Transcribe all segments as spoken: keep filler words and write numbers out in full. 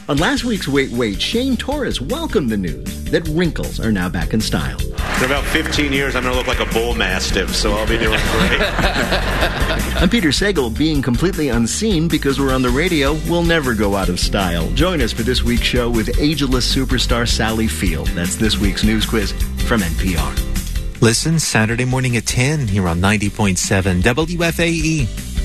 On last week's Wait Wait, Shane Torres welcomed the news that wrinkles are now back in style. In about fifteen years, I'm going to look like a bull mastiff, so I'll be doing great. I'm Peter Sagal. Being completely unseen because we're on the radio will never go out of style. Join us for this week's show with ageless superstar Sally Field. That's this week's news quiz from N P R. Listen Saturday morning at ten here on ninety point seven W F A E.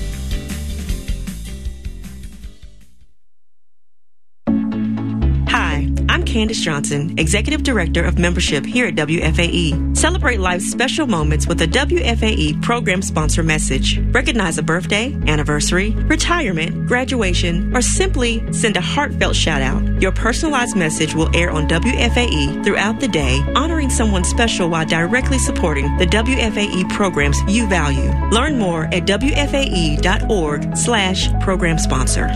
Candace Johnson, Executive Director of Membership here at W F A E. Celebrate life's special moments with a W F A E program sponsor message. Recognize a birthday, anniversary, retirement, graduation, or simply send a heartfelt shout out. Your personalized message will air on W F A E throughout the day, honoring someone special while directly supporting the W F A E programs you value. Learn more at W F A E dot org slash program sponsor.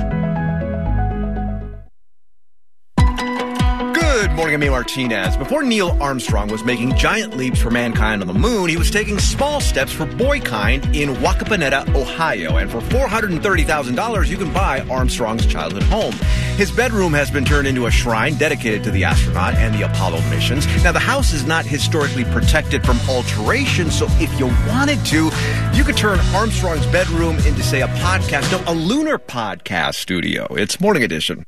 Good morning, I'm Amy Martinez. Before Neil Armstrong was making giant leaps for mankind on the moon, he was taking small steps for boykind in Wapakoneta, Ohio. And for four hundred thirty thousand dollars, you can buy Armstrong's childhood home. His bedroom has been turned into a shrine dedicated to the astronaut and the Apollo missions. Now, the house is not historically protected from alteration, so if you wanted to, you could turn Armstrong's bedroom into, say, a podcast, no, a lunar podcast studio. It's Morning Edition.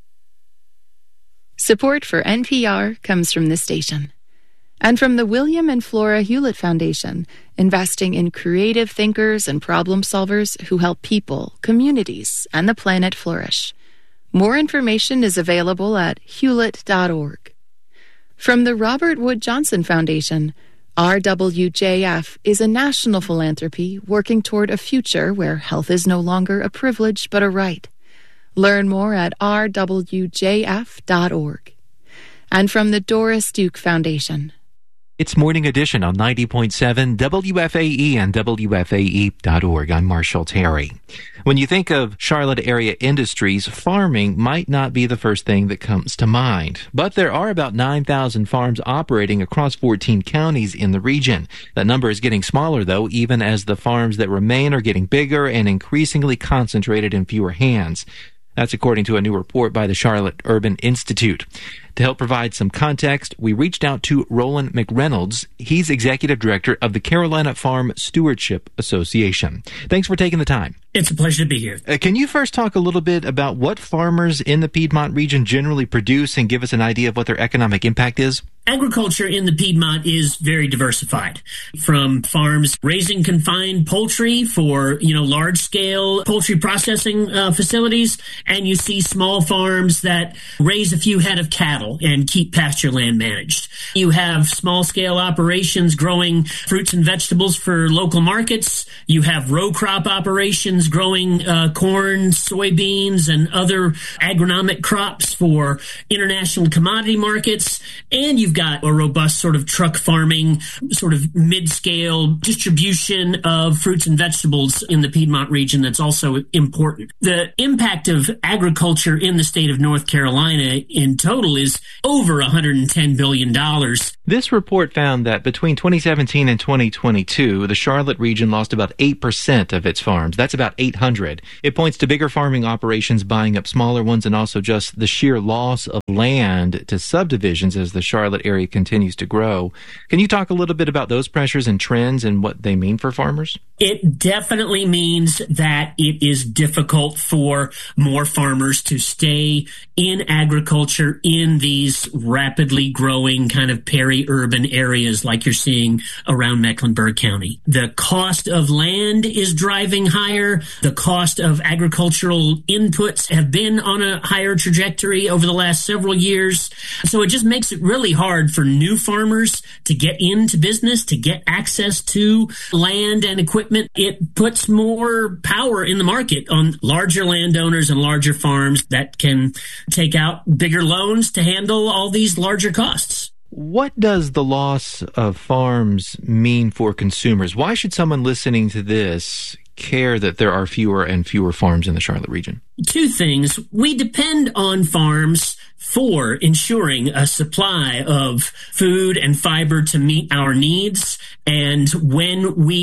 Support for N P R comes from this station and from the William and Flora Hewlett Foundation, investing in creative thinkers and problem solvers who help people, communities, and the planet flourish. More information is available at hewlett dot org. From the Robert Wood Johnson Foundation, R W J F is a national philanthropy working toward a future where health is no longer a privilege but a right. Learn more at r w j f dot org. And from the Doris Duke Foundation. It's Morning Edition on ninety point seven W F A E and W F A E dot org. I'm Marshall Terry. When you think of Charlotte area industries, farming might not be the first thing that comes to mind. But there are about nine thousand farms operating across fourteen counties in the region. That number is getting smaller, though, even as the farms that remain are getting bigger and increasingly concentrated in fewer hands. That's according to a new report by the Charlotte Urban Institute. To help provide some context, we reached out to Roland McReynolds. He's Executive Director of the Carolina Farm Stewardship Association. Thanks for taking the time. It's a pleasure to be here. Uh, can you first talk a little bit about what farmers in the Piedmont region generally produce and give us an idea of what their economic impact is? Agriculture in the Piedmont is very diversified, from farms raising confined poultry for, you know, large-scale poultry processing uh, facilities, and you see small farms that raise a few head of cattle and keep pasture land managed. You have small-scale operations growing fruits and vegetables for local markets. You have row crop operations growing uh, corn, soybeans, and other agronomic crops for international commodity markets, and you've got a robust sort of truck farming, sort of mid-scale distribution of fruits and vegetables in the Piedmont region that's also important. The impact of agriculture in the state of North Carolina in total is over one hundred ten billion dollars. This report found that between twenty seventeen and twenty twenty-two, the Charlotte region lost about eight percent of its farms. That's about eight hundred. It points to bigger farming operations buying up smaller ones and also just the sheer loss of land to subdivisions as the Charlotte area continues to grow. Can you talk a little bit about those pressures and trends and what they mean for farmers? It definitely means that it is difficult for more farmers to stay in agriculture in these rapidly growing kind of peri-urban areas like you're seeing around Mecklenburg County. The cost of land is driving higher. The cost of agricultural inputs have been on a higher trajectory over the last several years. So it just makes it really hard for new farmers to get into business, to get access to land and equipment. It puts more power in the market on larger landowners and larger farms that can take out bigger loans to handle all these larger costs. What does the loss of farms mean for consumers? Why should someone listening to this care that there are fewer and fewer farms in the Charlotte region? Two things. We depend on farms for ensuring a supply of food and fiber to meet our needs. And when we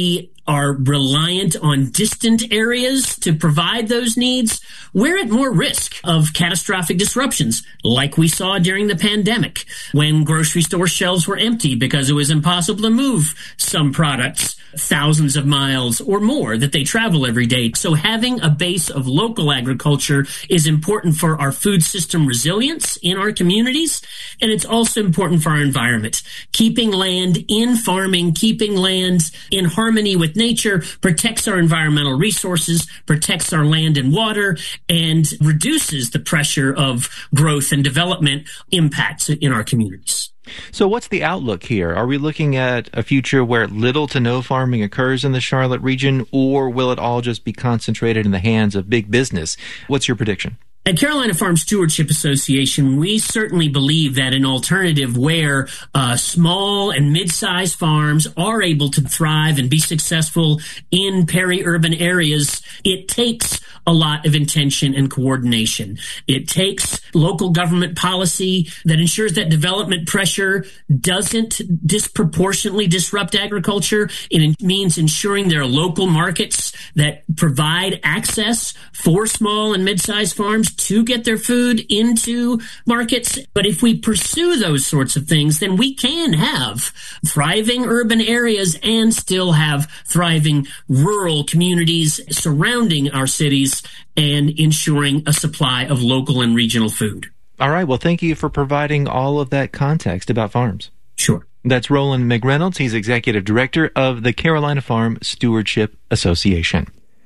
are reliant on distant areas to provide those needs, we're at more risk of catastrophic disruptions, like we saw during the pandemic, when grocery store shelves were empty because it was impossible to move some products thousands of miles or more that they travel every day. So having a base of local agriculture is important for our food system resilience in our communities, and it's also important for our environment. Keeping land in farming, keeping land in harmony with nature protects our environmental resources, protects our land and water, and reduces the pressure of growth and development impacts in our communities. So what's the outlook here? Are we looking at a future where little to no farming occurs in the Charlotte region, or will it all just be concentrated in the hands of big business? What's your prediction? At Carolina Farm Stewardship Association, we certainly believe that an alternative where uh, small and mid-sized farms are able to thrive and be successful in peri-urban areas, it takes a lot of intention and coordination. It takes local government policy that ensures that development pressure doesn't disproportionately disrupt agriculture. It means ensuring there are local markets that provide access for small and mid-sized farms to get their food into markets. But if we pursue those sorts of things, then we can have thriving urban areas and still have thriving rural communities surrounding our cities and ensuring a supply of local and regional food. All right. Well, thank you for providing all of that context about farms. Sure. That's Roland McReynolds. He's Executive Director of the Carolina Farm Stewardship Association.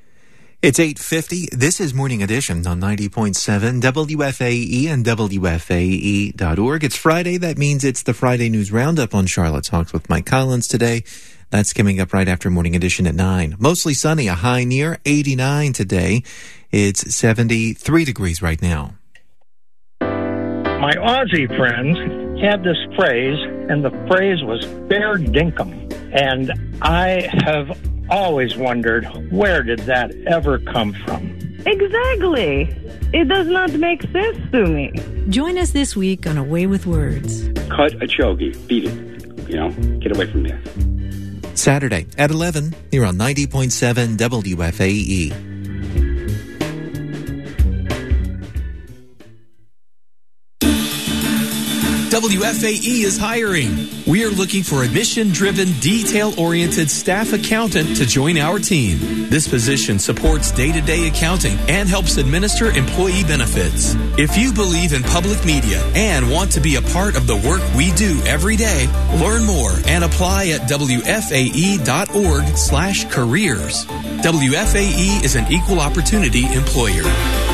It's eight fifty. This is Morning Edition on ninety point seven W F A E and W F A E dot org. It's Friday. That means it's the Friday News Roundup on Charlotte Talks with Mike Collins today. That's coming up right after Morning Edition at nine. Mostly sunny, a high near eighty-nine today. It's seventy-three degrees right now. My Aussie friends had this phrase, and the phrase was fair dinkum. And I have always wondered, where did that ever come from? Exactly. It does not make sense to me. Join us this week on A Way with Words. Cut a chogi. Beat it. You know, get away from there. Saturday at eleven here on ninety point seven W F A E. W F A E is hiring. We are looking for a mission-driven, detail-oriented staff accountant to join our team. This position supports day-to-day accounting and helps administer employee benefits. If you believe in public media and want to be a part of the work we do every day, learn more and apply at W F A E dot org slash careers. W F A E is an equal opportunity employer.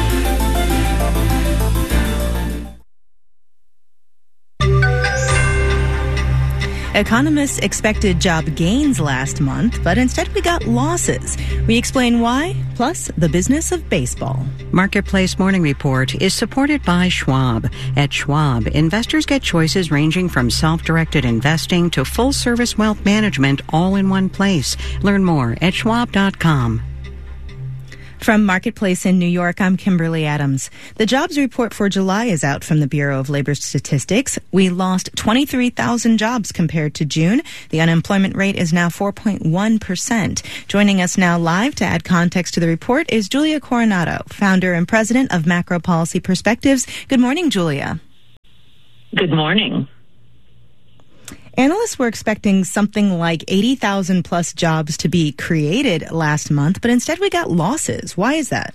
Economists expected job gains last month, but instead we got losses. We explain why, plus the business of baseball. Marketplace Morning Report is supported by Schwab. At Schwab, investors get choices ranging from self-directed investing to full-service wealth management all in one place. Learn more at schwab dot com. From Marketplace in New York, I'm Kimberly Adams. The jobs report for July is out from the Bureau of Labor Statistics. We lost twenty-three thousand jobs compared to June. The unemployment rate is now four point one percent. Joining us now live to add context to the report is Julia Coronado, founder and president of Macro Policy Perspectives. Good morning, Julia. Good morning. Analysts were expecting something like eighty thousand plus jobs to be created last month, but instead we got losses. Why is that?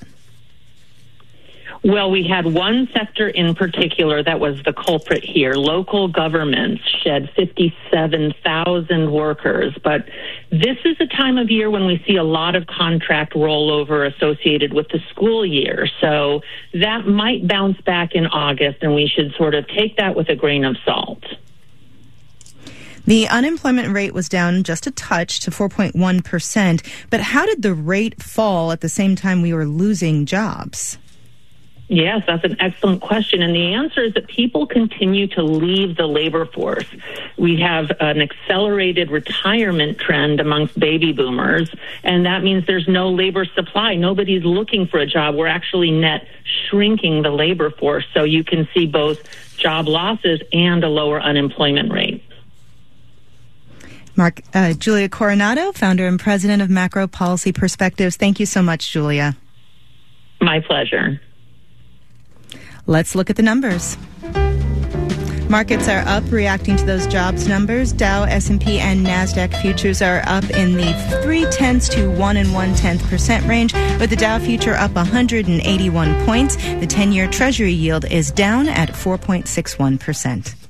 Well, we had one sector in particular that was the culprit here. Local governments shed fifty-seven thousand workers, but this is a time of year when we see a lot of contract rollover associated with the school year. So that might bounce back in August, and we should sort of take that with a grain of salt. The unemployment rate was down just a touch to four point one percent, but how did the rate fall at the same time we were losing jobs? Yes, that's an excellent question. And the answer is that people continue to leave the labor force. We have an accelerated retirement trend amongst baby boomers, and that means there's no labor supply. Nobody's looking for a job. We're actually net shrinking the labor force. So you can see both job losses and a lower unemployment rate. Mark, uh, Julia Coronado, founder and president of Macro Policy Perspectives. Thank you so much, Julia. My pleasure. Let's look at the numbers. Markets are up, reacting to those jobs numbers. Dow, S and P, and NASDAQ futures are up in the three-tenths to one and one-tenth percent range, with the Dow future up one hundred eighty-one points. The ten-year Treasury yield is down at four point six one percent.